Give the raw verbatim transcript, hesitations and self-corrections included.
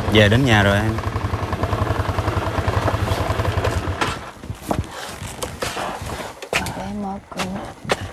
Về đến nhà rồi em. Để em mở cửa.